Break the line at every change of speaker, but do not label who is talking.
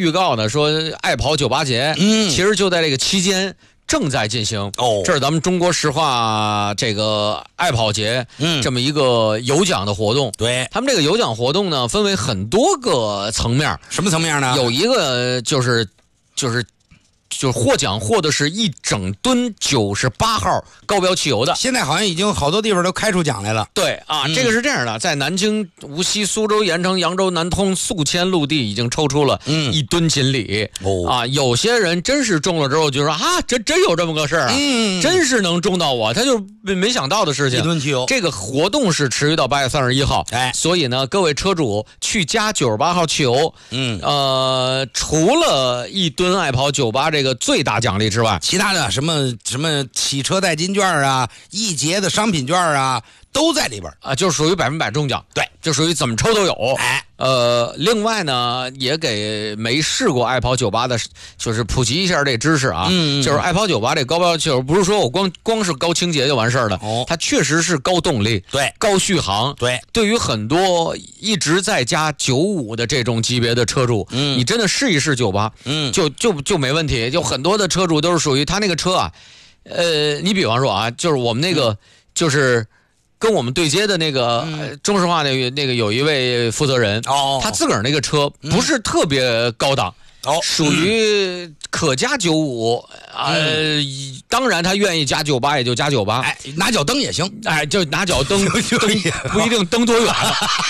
预告呢，说爱跑98节，其实就在这个期间正在进行。哦，这是咱们中国石化这个爱跑节，这么一个有奖的活动。
对，
他们这个有奖活动呢，分为很多个层面。
什么层面呢？
有一个就是获奖获的是1整吨98号高标汽油的，
现在好像已经好多地方都开出奖来了。
对啊，这个是这样的，在南京、无锡、苏州、盐城、扬州、南通、宿迁陆地已经抽出了1吨锦鲤。啊，有些人真是中了之后就说啊，真有这么个事儿啊，真是能中到我，他就没想到的事情。
1吨汽油，
这个活动是持续到8月31号。所以呢，各位车主去加98号汽油，除了1吨爱跑98这个最大奖励之外，
其他的什么汽车代金券啊、1节的商品券啊，都在里边
啊，就属于100%中奖。
对，
就属于怎么抽都有。另外呢，也给没试过爱跑98的，就是普及一下这知识啊。就是爱跑98这高标汽油，不是说我光是高清洁就完事儿了。它确实是高动力，
对，
高续航。
对，
对于很多一直在加95的这种级别的车主，你真的试一试98，就没问题。就很多的车主都是属于他那个车啊，你比方说啊，就是我们那个就是跟我们对接的那个中石化那个有一位负责人，他自个儿那个车不是特别高档，属于可加95，当然他愿意加98也就加98，
拿脚蹬也行，
就拿脚蹬不一定蹬多远。